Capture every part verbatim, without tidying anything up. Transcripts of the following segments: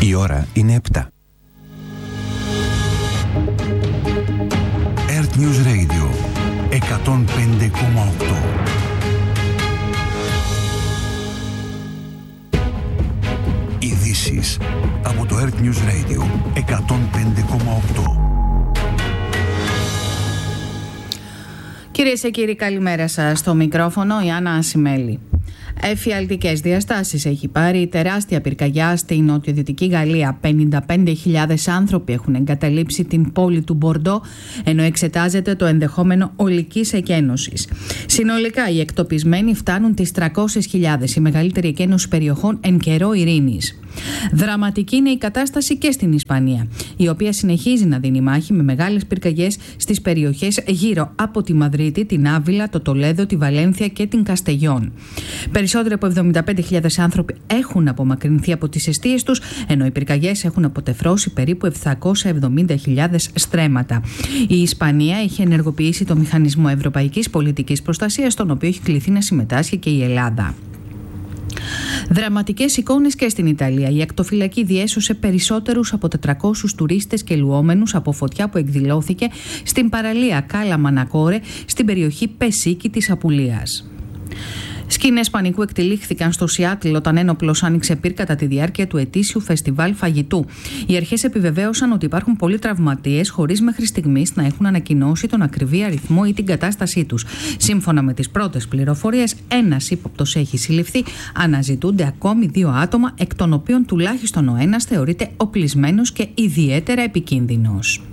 Η ώρα είναι επτά. Earth News Radio εκατόν πέντε κόμμα οκτώ. Ειδήσεις από το Earth News Radio εκατόν πέντε κόμμα οκτώ. Κυρίες και κύριοι, καλημέρα σας. Στο μικρόφωνο η Άννα Ασημέλη. Εφιαλτικές διαστάσεις έχει πάρει η τεράστια πυρκαγιά στη νοτιοδυτική Γαλλία. πενήντα πέντε χιλιάδες άνθρωποι έχουν εγκαταλείψει την πόλη του Μπορντό, ενώ εξετάζεται το ενδεχόμενο ολικής εκένωσης. Συνολικά οι εκτοπισμένοι φτάνουν τις τριακόσιες χιλιάδες, η μεγαλύτερη εκένωση περιοχών εν καιρό ειρήνης. Δραματική είναι η κατάσταση και στην Ισπανία, η οποία συνεχίζει να δίνει μάχη με μεγάλες πυρκαγιές στις περιοχές γύρω από τη Μαδρίτη, την Άβυλα, το Τολέδο, τη Βαλένθια και την Καστεγιόν. Περισσότεροι από εβδομήντα πέντε χιλιάδες άνθρωποι έχουν απομακρυνθεί από τις εστίες τους, ενώ οι πυρκαγιές έχουν αποτεφρώσει περίπου επτακόσιες εβδομήντα χιλιάδες στρέμματα. Η Ισπανία έχει ενεργοποιήσει το Μηχανισμό Ευρωπαϊκής Πολιτικής Προστασίας, στον οποίο έχει κληθεί να συμμετάσχει και η Ελλάδα. Δραματικές εικόνες και στην Ιταλία. Η ακτοφυλακή διέσωσε περισσότερους από τετρακόσιους τουρίστες και λουόμενους από φωτιά που εκδηλώθηκε στην παραλία Κάλα Μανακόρε, στην περιοχή Πεσίκη της Απουλίας. Σκηνές πανικού εκτελήχθηκαν στο Σιάτλ όταν ένοπλος άνοιξε πυρ κατά τη διάρκεια του ετήσιου φεστιβάλ φαγητού. Οι αρχές επιβεβαίωσαν ότι υπάρχουν πολλοί τραυματίες, χωρίς μέχρι στιγμής να έχουν ανακοινώσει τον ακριβή αριθμό ή την κατάστασή τους. Σύμφωνα με τις πρώτες πληροφορίες, ένας ύποπτος έχει συλληφθεί. Αναζητούνται ακόμη δύο άτομα, εκ των οποίων τουλάχιστον ο ένας θεωρείται οπλισμένος και ιδιαίτερα επικίνδυνος.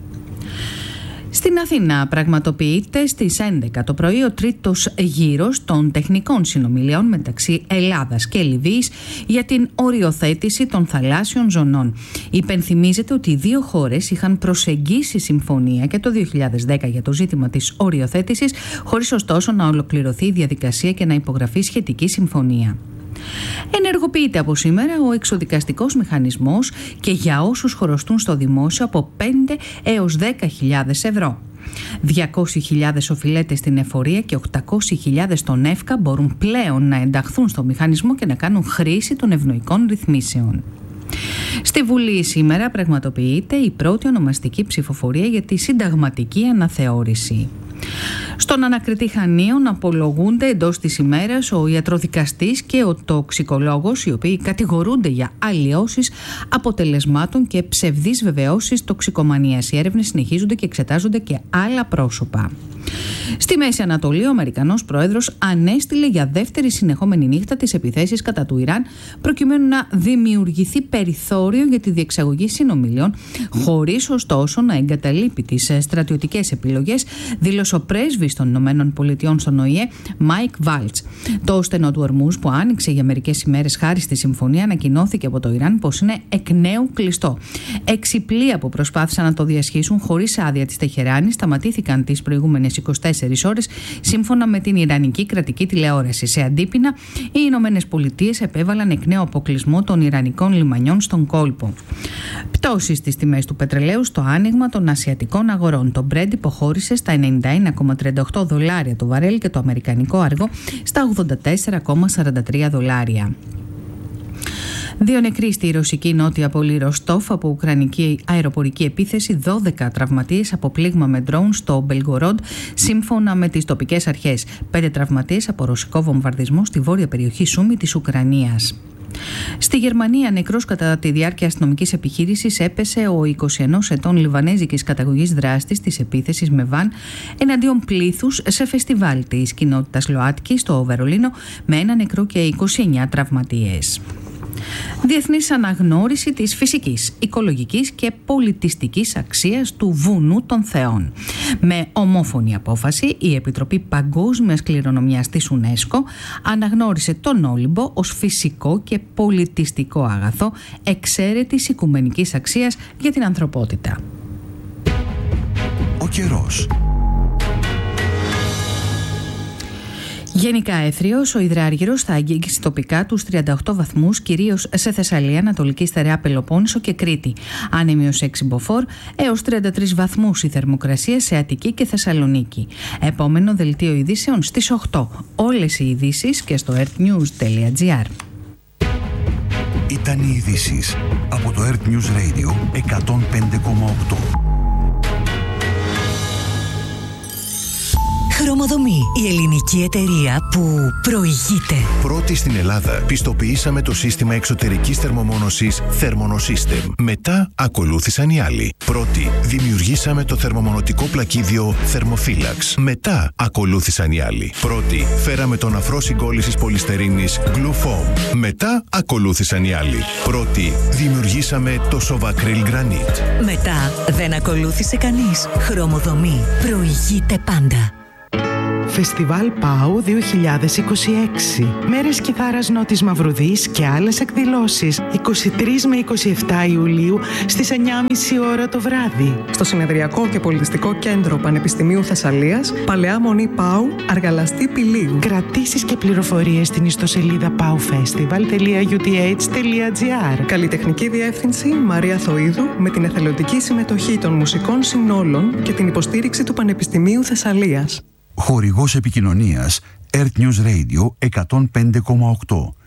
Στην Αθήνα πραγματοποιείται στις έντεκα το πρωί ο τρίτος γύρος των τεχνικών συνομιλιών μεταξύ Ελλάδας και Λιβύης για την οριοθέτηση των θαλάσσιων ζωνών. Υπενθυμίζεται ότι οι δύο χώρες είχαν προσεγγίσει συμφωνία και το δύο χιλιάδες δέκα για το ζήτημα της οριοθέτησης, χωρίς ωστόσο να ολοκληρωθεί η διαδικασία και να υπογραφεί σχετική συμφωνία. Ενεργοποιείται από σήμερα ο εξοδικαστικός μηχανισμός και για όσους χρωστούν στο δημόσιο από πέντε έως δέκα χιλιάδες ευρώ. διακόσιες χιλιάδες οφειλέτες στην εφορία και οκτακόσιες χιλιάδες στον ΕΦΚΑ μπορούν πλέον να ενταχθούν στο μηχανισμό και να κάνουν χρήση των ευνοϊκών ρυθμίσεων. Στη Βουλή σήμερα πραγματοποιείται η πρώτη ονομαστική ψηφοφορία για τη συνταγματική αναθεώρηση. Στον ανακριτή Χανίων απολογούνται εντός της ημέρας ο ιατροδικαστής και ο τοξικολόγος, οι οποίοι κατηγορούνται για αλλοιώσεις αποτελεσμάτων και ψευδείς βεβαιώσεις τοξικομανίας. Οι έρευνες συνεχίζονται και εξετάζονται και άλλα πρόσωπα. Στη Μέση Ανατολή, ο Αμερικανός πρόεδρος ανέστηλε για δεύτερη συνεχόμενη νύχτα τις επιθέσεις κατά του Ιράν, προκειμένου να δημιουργηθεί περιθώριο για τη διεξαγωγή συνομιλιών, χωρίς ωστόσο να εγκαταλείπει τις στρατιωτικές επιλογές, δήλωσε ο πρέσβης των Ηνωμένων Πολιτειών στον Ο Η Ε, Μάικ Βάλτς. Το στενό του Ορμούζ, που άνοιξε για μερικές ημέρες χάρη στη συμφωνία, ανακοινώθηκε από το Ιράν πως είναι εκ νέου κλειστό. Έξι πλοία που προσπάθησαν να το διασχίσουν χωρίς άδεια της Τεχεράνης σταματήθηκαν τις προηγούμενες είκοσι τέσσερις ώρες, σύμφωνα με την Ιρανική κρατική τηλεόραση. Σε αντίπεινα, οι Ηνωμένες Πολιτείες επέβαλαν εκ νέου αποκλεισμό των Ιρανικών λιμανιών στον κόλπο. Πτώσεις στις τιμές του πετρελαίου στο άνοιγμα των ασιατικών αγορών. Το Brent υποχώρησε στα ενενήντα ένα κόμμα τριάντα οκτώ δολάρια το βαρέλ και το αμερικανικό άργο στα ογδόντα τέσσερα κόμμα σαράντα τρία δολάρια. Δύο νεκροί στη ρωσική νότια πόλη Ροστόφ από ουκρανική αεροπορική επίθεση, δώδεκα τραυματίες από πλήγμα με ντρόουν στο Μπελγορόντ, σύμφωνα με τις τοπικές αρχές. Πέντε τραυματίες από ρωσικό βομβαρδισμό στη βόρεια περιοχή Σούμι της Ουκρανίας. Στη Γερμανία, νεκρός κατά τη διάρκεια αστυνομικής επιχείρησης έπεσε ο είκοσι ενός ετών λιβανέζικης καταγωγής δράστης της επίθεσης με βαν εναντίον πλήθους σε φεστιβάλ της κοινότητας ΛΟΑΤΚΙ στο Βερολίνο, με ένα νεκρό και είκοσι εννέα τραυματίες. Διεθνής αναγνώριση της φυσικής, οικολογικής και πολιτιστικής αξίας του βουνού των Θεών. Με ομόφωνη απόφαση, η Επιτροπή Παγκόσμιας Κληρονομιάς της UNESCO αναγνώρισε τον Όλυμπο ως φυσικό και πολιτιστικό αγαθό εξαίρετης οικουμενικής αξίας για την ανθρωπότητα. Ο καιρός. Γενικά έθριος, ο υδράργυρος θα αγγίξει τοπικά τους τριάντα οκτώ βαθμούς, κυρίως σε Θεσσαλία, Ανατολική Στερεά Πελοπόννησο και Κρήτη. Άνεμη ως έξι μποφόρ, έως τριάντα τρεις βαθμούς η θερμοκρασία σε Αττική και Θεσσαλονίκη. Επόμενο δελτίο ειδήσεων στις οκτώ. Όλες οι ειδήσεις και στο earthnews τελεία gr. Ήταν οι ειδήσεις από το Earth News Radio εκατόν πέντε κόμμα οκτώ. Χρωμοδομή, η ελληνική εταιρεία που προηγείται. Πρώτη στην Ελλάδα, πιστοποιήσαμε το σύστημα εξωτερικής θερμομόνωσης Thermonosystem. Μετά ακολούθησαν οι άλλοι. Πρώτη, δημιουργήσαμε το θερμομονωτικό πλακίδιο Thermophilax. Μετά ακολούθησαν οι άλλοι. Πρώτη, φέραμε τον αφρό συγκόλλησης πολυστερίνης Glue Foam. Μετά ακολούθησαν οι άλλοι. Πρώτη, δημιουργήσαμε το Sovacryl Granite. Μετά δεν ακολούθησε κανείς. Χρωμοδομή, προηγείται πάντα. Φεστιβάλ ΠΑΟ δύο χιλιάδες είκοσι έξι. Μέρες Κιθάρας Νότης Μαυρουδής και άλλες εκδηλώσεις είκοσι τρεις με είκοσι επτά Ιουλίου στις εννιά και μισή ώρα το βράδυ. Στο Συνεδριακό και Πολιτιστικό Κέντρο Πανεπιστημίου Θεσσαλίας, Παλαιά Μονή ΠΑΟ, Αργαλαστή Πηλίου. Κρατήσεις και πληροφορίες στην ιστοσελίδα paufestival τελεία γιου τι έιτς τελεία τζι άρ. Καλλιτεχνική Διεύθυνση Μαρία Θοΐδου, με την εθελοντική συμμετοχή των μουσικών συνόλων και την υποστήριξη του Πανεπιστημίου Θεσσαλίας. Χορηγός επικοινωνίας Earth News Radio εκατόν πέντε κόμμα οκτώ.